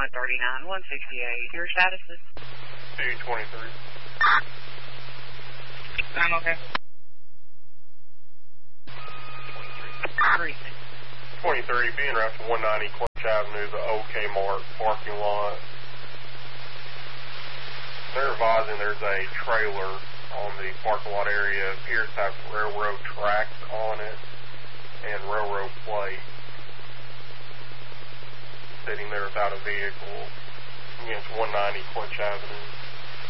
139, 168. Your status is? 223. I'm okay. 23, being around to 190 Clinch Avenue, the OK Mart parking lot. They're advising there's a trailer on the parking lot area. It appears to have railroad tracks on it and railroad plates. Sitting there without a vehicle against 190 Clinch Avenue.